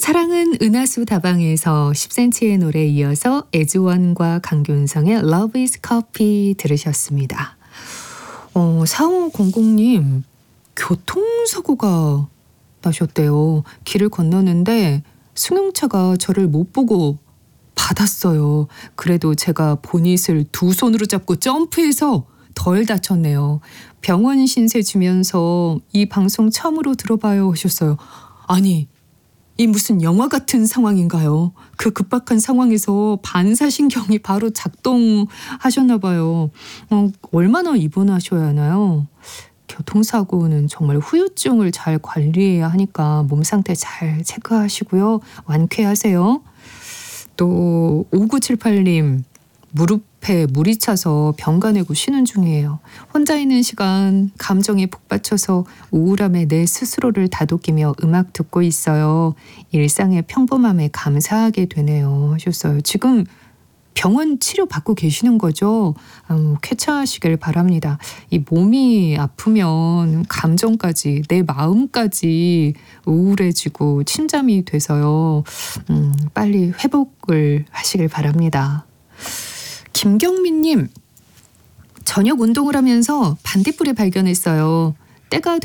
사랑은 은하수 다방에서 10cm의 노래에 이어서 에즈원과 강균성의 Love is Coffee 들으셨습니다. 4500님, 교통사고가 나셨대요. 길을 건너는데 승용차가 저를 못 보고 받았어요. 그래도 제가 보닛을 두 손으로 잡고 점프해서 덜 다쳤네요. 병원 신세 주면서 이 방송 처음으로 들어봐요 하셨어요. 아니, 이 무슨 영화 같은 상황인가요? 그 급박한 상황에서 반사신경이 바로 작동하셨나 봐요. 얼마나 입원하셔야 하나요? 교통사고는 정말 후유증을 잘 관리해야 하니까 몸 상태 잘 체크하시고요. 완쾌하세요. 또 5978님, 무릎에 물이 차서 병가 내고 쉬는 중이에요. 혼자 있는 시간 감정에 북받쳐서 우울함에 내 스스로를 다독이며 음악 듣고 있어요. 일상의 평범함에 감사하게 되네요 하셨어요. 지금 병원 치료 받고 계시는 거죠? 쾌차하시길 바랍니다. 이 몸이 아프면 감정까지 내 마음까지 우울해지고 침잠이 돼서요. 빨리 회복을 하시길 바랍니다. 김경민님, 저녁 운동을 하면서 반딧불을 발견했어요. 때가